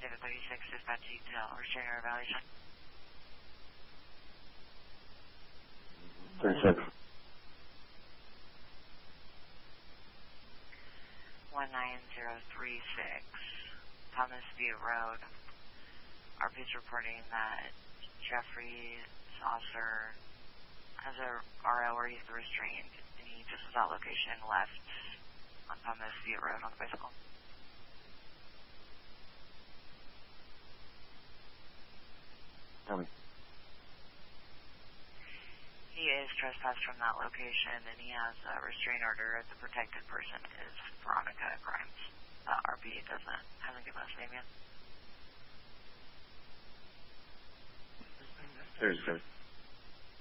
David 36, dispatch detail, restraining order violation. 36. 19036, Thomas View Road. RP is reporting that Jeffrey Saucer has a RO where he's restrained, and he just was at location and left on Thomas View Road on the bicycle. Tell me. He is trespassed from that location, and he has a restraint order. The protected person is Veronica Grimes. RP hasn't given us a name yet. 36.